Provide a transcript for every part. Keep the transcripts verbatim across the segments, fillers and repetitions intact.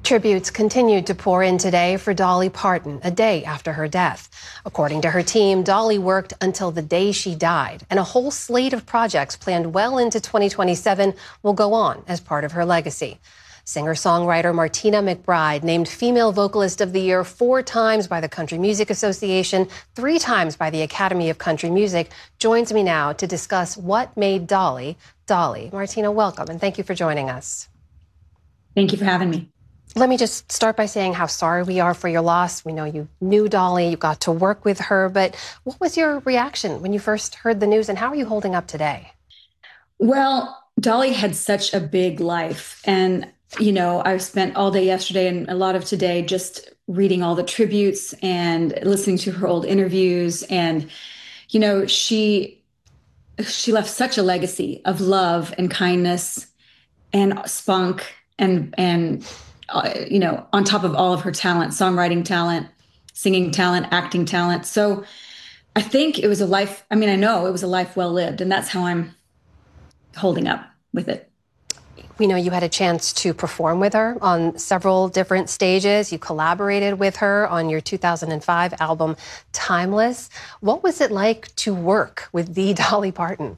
Tributes continued to pour in today for Dolly Parton, a day after her death. According to her team, Dolly worked until the day she died, and a whole slate of projects planned well into twenty twenty-seven will go on as part of her legacy. Singer-songwriter Martina McBride, named Female Vocalist of the Year four times by the Country Music Association, three times by the Academy of Country Music, joins me now to discuss what made Dolly, Dolly. Martina, welcome, and thank you for joining us. Thank you for having me. Let me just start by saying how sorry we are for your loss. We know you knew Dolly, you got to work with her, but what was your reaction when you first heard the news, and how are you holding up today? Well, Dolly had such a big life, and you know, I spent all day yesterday and a lot of today just reading all the tributes and listening to her old interviews, and you know, she she left such a legacy of love and kindness and spunk and and Uh, you know, on top of all of her talent, songwriting talent, singing talent, acting talent. So I think it was a life, I mean, I know it was a life well lived, and that's how I'm holding up with it. We know you had a chance to perform with her on several different stages. You collaborated with her on your two thousand five album, Timeless. What was it like to work with the Dolly Parton?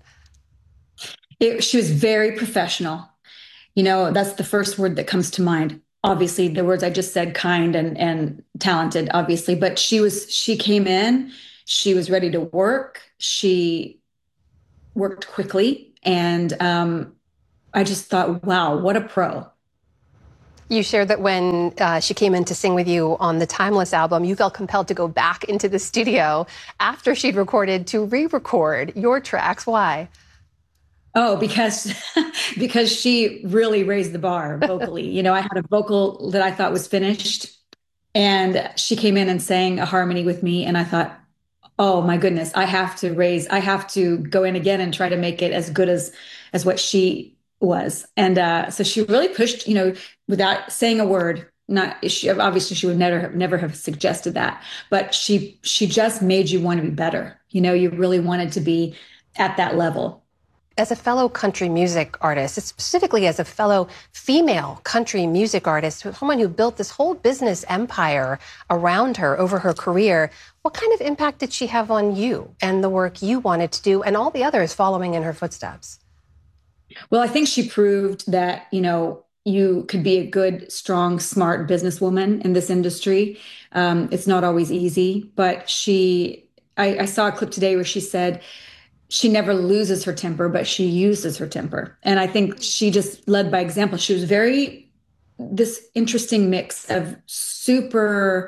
It, she was very professional. You know, that's the first word that comes to mind. Obviously, the words I just said, kind and, and talented, obviously, but she was, she came in, she was ready to work. She worked quickly. And um, I just thought, wow, what a pro. You shared that when uh, she came in to sing with you on the Timeless album, you felt compelled to go back into the studio after she'd recorded to re-record your tracks. Why? Oh, because because she really raised the bar vocally. You know, I had a vocal that I thought was finished, and she came in and sang a harmony with me, and I thought, oh my goodness, I have to raise, I have to go in again and try to make it as good as as what she was. And uh, so she really pushed, you know, without saying a word. Not she, obviously she would never have, never have suggested that, but she she just made you want to be better. You know, you really wanted to be at that level. As a fellow country music artist, specifically as a fellow female country music artist, someone who built this whole business empire around her over her career, what kind of impact did she have on you and the work you wanted to do and all the others following in her footsteps? Well, I think she proved that, you know, you could be a good, strong, smart businesswoman in this industry. Um, it's not always easy, but she, I, I saw a clip today where she said, she never loses her temper, but she uses her temper. And I think she just led by example. She was very, this interesting mix of super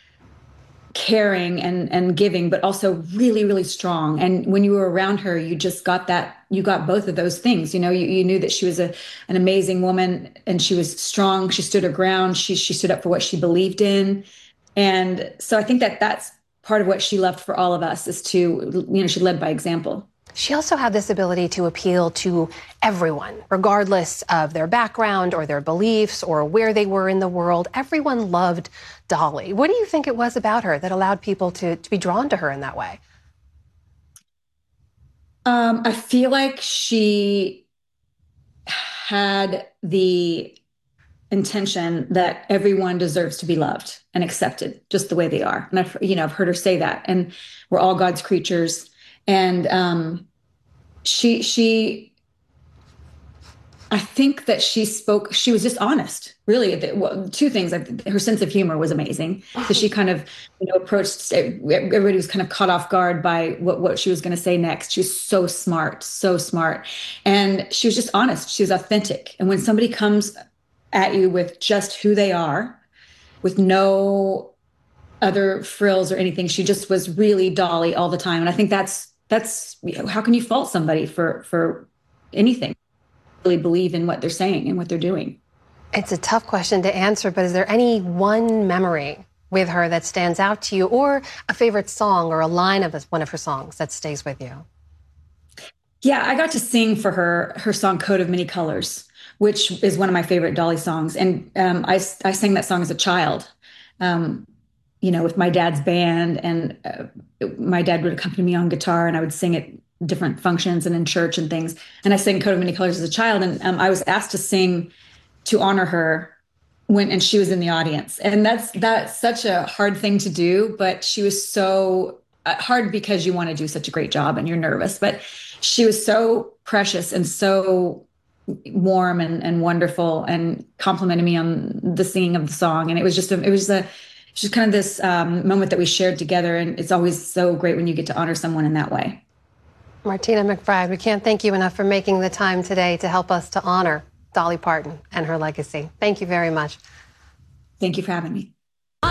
caring and, and giving, but also really, really strong. And when you were around her, you just got that, you got both of those things. You know, you, you knew that she was a, an amazing woman, and she was strong. She stood her ground. She, she stood up for what she believed in. And so I think that that's part of what she left for all of us, is to, you know, she led by example. She also had this ability to appeal to everyone, regardless of their background or their beliefs or where they were in the world. Everyone loved Dolly. What do you think it was about her that allowed people to, to be drawn to her in that way? Um, I feel like she had the intention that everyone deserves to be loved and accepted just the way they are. And I've, you know, I've heard her say that, and we're all God's creatures. And um, she, she, I think that she spoke, she was just honest, really. Two things, her sense of humor was amazing. So she kind of, you know, approached, everybody was kind of caught off guard by what, what she was going to say next. She was so smart, so smart. And she was just honest. She was authentic. And when somebody comes at you with just who they are, with no other frills or anything, she just was really Dolly all the time. And I think that's, That's how can you fault somebody for for anything? Really believe in what they're saying and what they're doing. It's a tough question to answer, but is there any one memory with her that stands out to you, or a favorite song or a line of one of her songs that stays with you? Yeah, I got to sing for her her song "Coat of Many Colors," which is one of my favorite Dolly songs, and um, I I sang that song as a child. Um, you know, with my dad's band, and uh, my dad would accompany me on guitar, and I would sing at different functions and in church and things. And I sang "Coat of Many Colors" as a child, and um, I was asked to sing to honor her when, and she was in the audience. And that's, that's such a hard thing to do, but she was so uh, hard because you want to do such a great job and you're nervous, but she was so precious and so warm and, and wonderful and complimented me on the singing of the song. And it was just, a, it was a, just kind of this um, moment that we shared together. And it's always so great when you get to honor someone in that way. Martina McBride, we can't thank you enough for making the time today to help us to honor Dolly Parton and her legacy. Thank you very much. Thank you for having me.